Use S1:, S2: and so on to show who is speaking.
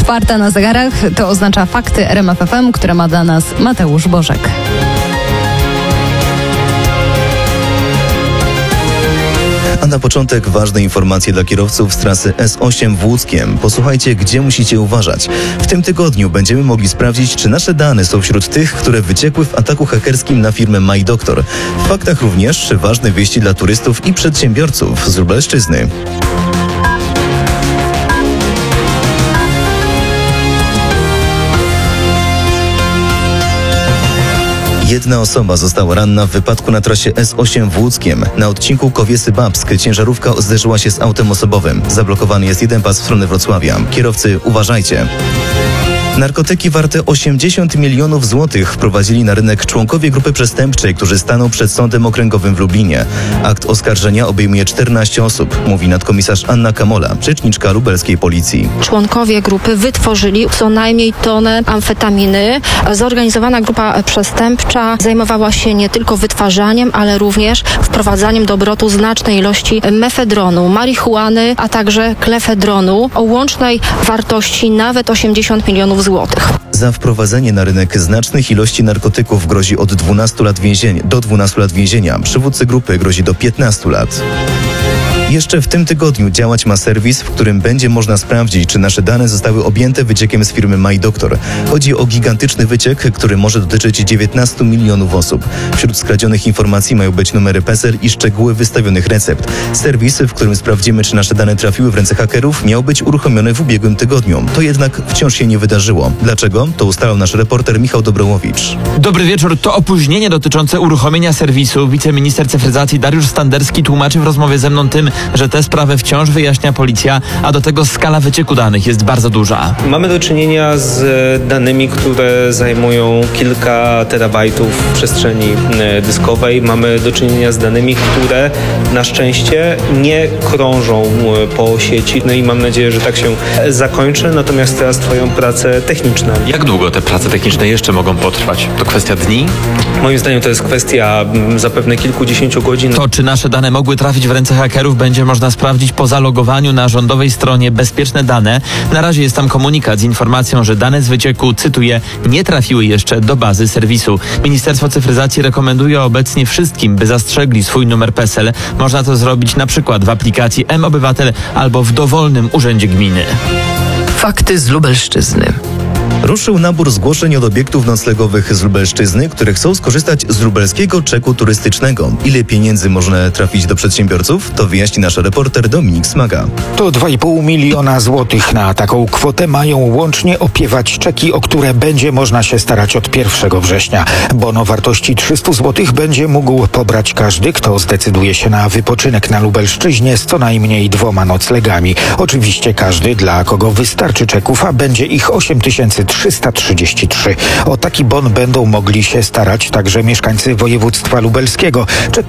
S1: 4 na zegarach to oznacza fakty RMF FM, które ma dla nas Mateusz Bożek.
S2: A na początek ważne informacje dla kierowców z trasy S8 w Łódzkiem. Posłuchajcie, gdzie musicie uważać. W tym tygodniu będziemy mogli sprawdzić, czy nasze dane są wśród tych, które wyciekły w ataku hakerskim na firmę MyDoktor. W faktach również ważne wieści dla turystów i przedsiębiorców z Lubelszczyzny. Jedna osoba została ranna w wypadku na trasie S8 w Łódzkiem. Na odcinku Kowiesy-Babsk ciężarówka zderzyła się z autem osobowym. Zablokowany jest jeden pas w stronę Wrocławia. Kierowcy, uważajcie. Narkotyki warte 80 milionów złotych wprowadzili na rynek członkowie grupy przestępczej, którzy staną przed Sądem Okręgowym w Lublinie. Akt oskarżenia obejmuje 14 osób, mówi nadkomisarz Anna Kamola, rzeczniczka lubelskiej policji.
S3: Członkowie grupy wytworzyli co najmniej tonę amfetaminy. Zorganizowana grupa przestępcza zajmowała się nie tylko wytwarzaniem, ale również wprowadzaniem do obrotu znacznej ilości mefedronu, marihuany, a także klefedronu o łącznej wartości nawet 80 milionów złotych.
S2: Za wprowadzenie na rynek znacznych ilości narkotyków grozi od 12 lat więzienia do 12 lat więzienia. Przywódcy grupy grozi do 15 lat. Jeszcze w tym tygodniu działać ma serwis, w którym będzie można sprawdzić, czy nasze dane zostały objęte wyciekiem z firmy MyDoktor. Chodzi o gigantyczny wyciek, który może dotyczyć 19 milionów osób. Wśród skradzionych informacji mają być numery PESEL i szczegóły wystawionych recept. Serwis, w którym sprawdzimy, czy nasze dane trafiły w ręce hakerów, miał być uruchomiony w ubiegłym tygodniu. To jednak wciąż się nie wydarzyło. Dlaczego? To ustalał nasz reporter Michał Dobrołowicz.
S4: Dobry wieczór. To opóźnienie dotyczące uruchomienia serwisu wiceminister cyfryzacji Dariusz Standerski tłumaczy w rozmowie ze mną tym, że tę sprawę wciąż wyjaśnia policja, a do tego skala wycieku danych jest bardzo duża.
S5: Mamy do czynienia z danymi, które zajmują kilka terabajtów przestrzeni dyskowej. Mamy do czynienia z danymi, które na szczęście nie krążą po sieci. No i mam nadzieję, że tak się zakończy. Natomiast teraz trwają prace techniczne.
S4: Jak długo te prace techniczne jeszcze mogą potrwać? To kwestia dni?
S5: Moim zdaniem to jest kwestia zapewne kilkudziesięciu godzin.
S4: To, czy nasze dane mogły trafić w ręce hakerów, będzie można sprawdzić po zalogowaniu na rządowej stronie Bezpieczne Dane. Na razie jest tam komunikat z informacją, że dane z wycieku, cytuję, nie trafiły jeszcze do bazy serwisu. Ministerstwo Cyfryzacji rekomenduje obecnie wszystkim, by zastrzegli swój numer PESEL. Można to zrobić na przykład w aplikacji mObywatel albo w dowolnym urzędzie gminy.
S6: Fakty z Lubelszczyzny.
S2: Ruszył nabór zgłoszeń od obiektów noclegowych z Lubelszczyzny, które chcą skorzystać z lubelskiego czeku turystycznego. Ile pieniędzy można trafić do przedsiębiorców? To wyjaśni nasz reporter Dominik Smaga.
S7: To 2,5 miliona złotych. Na taką kwotę mają łącznie opiewać czeki, o które będzie można się starać od 1 września. Bon o wartości 300 złotych będzie mógł pobrać każdy, kto zdecyduje się na wypoczynek na Lubelszczyźnie z co najmniej 2 noclegami. Oczywiście każdy, dla kogo wystarczy czeków, a będzie ich 8333. O taki bon będą mogli się starać także mieszkańcy województwa lubelskiego.